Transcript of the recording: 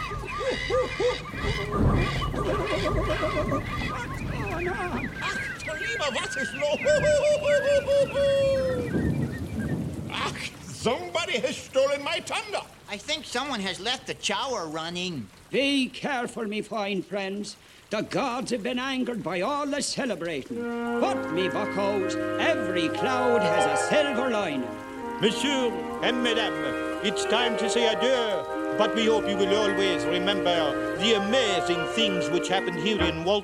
Lieber, was ist los? Ach, somebody has stolen my thunder. I think someone has left the shower running. Be careful, me fine friends. The gods have been angered by all the celebrating. But, me buckos, every cloud has a silver lining. Monsieur and Madame, it's time to say adieu. But we hope you will always remember the amazing things which happened here in Walt